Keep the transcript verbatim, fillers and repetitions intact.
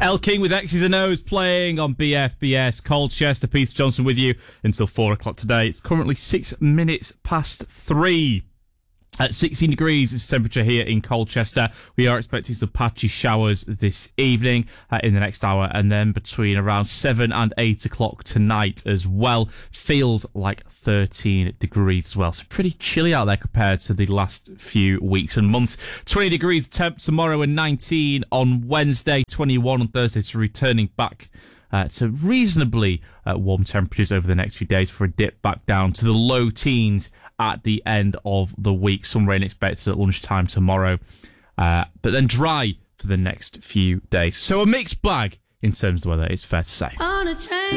El King with X's and O's playing on B F B S Colchester. Peter Johnson with you until four o'clock today. It's currently six minutes past three. At sixteen degrees is the temperature here in Colchester. We are expecting some patchy showers this evening uh, in the next hour, and then between around seven and eight o'clock tonight as well. Feels like thirteen degrees as well. So pretty chilly out there compared to the last few weeks and months. twenty degrees temp tomorrow and nineteen on Wednesday, twenty-one on Thursday. So returning back Uh, to reasonably uh, warm temperatures over the next few days for a dip back down to the low teens at the end of the week. Some rain expected at lunchtime tomorrow, uh, but then dry for the next few days. So a mixed bag in terms of weather, it's fair to say. On a train.